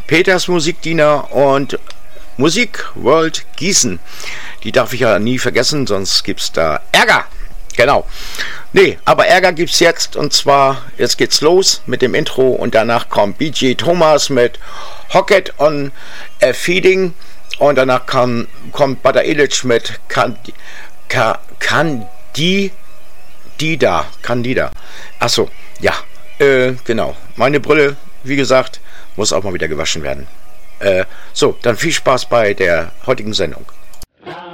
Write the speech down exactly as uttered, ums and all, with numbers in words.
Peters Musikdiener und Musik World Gießen. Die darf ich ja nie vergessen, sonst gibt's da Ärger. Genau. Nee, aber Ärger gibt's jetzt, und zwar, jetzt geht's los mit dem Intro und danach kommt B J Thomas mit Hocket on a Feeding und danach kam, kommt Butter Illich mit Candida. Candida. Candida. Achso, ja, äh, genau. Meine Brille, wie gesagt, muss auch mal wieder gewaschen werden. Äh, so, dann viel Spaß bei der heutigen Sendung.